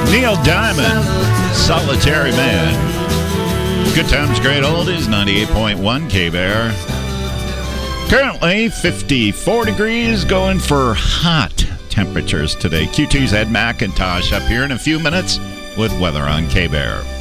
Neil Diamond, Solitary Man. Good times, great oldies, 98.1 K-Bear. Currently 54 degrees, going for hot temperatures today. Q2's Ed McIntosh up here in a few minutes with weather on K-Bear.